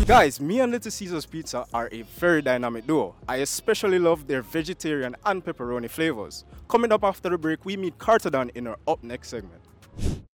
Guys, me and Little Caesars Pizza are a very dynamic duo. I especially love their vegetarian and pepperoni flavors. Coming up after the break, we meet Cartodon in our Up Next segment.